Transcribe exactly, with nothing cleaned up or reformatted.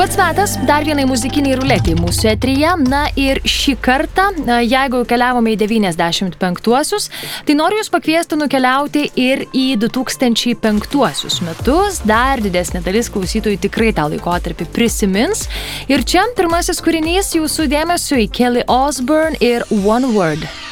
Pats metas dar vienai muzikiniai ruletei mūsų eteryje. Na ir šį kartą, jeigu keliavome į devyniasdešimt penktuosius, tai noriu jūs pakviesti nukeliauti ir į du tūkstančiai penktuosius metus. Dar didesnė dalis klausytojų tikrai tą laikotarpį prisimins. Ir čia pirmasis kūrinys jūsų dėmesio į Kelly Osbourne ir One Word.